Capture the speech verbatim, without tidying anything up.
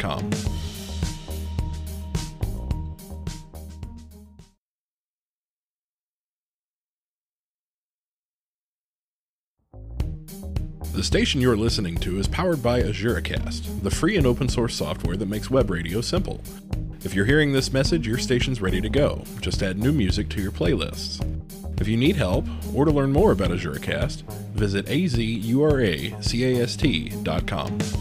com. The station you're listening to is powered by AzureCast, the free and open source software that makes web radio simple. If you're hearing this message, your station's ready to go. Just add new music to your playlists. If you need help, or to learn more about AzureCast, visit azuracast dot com.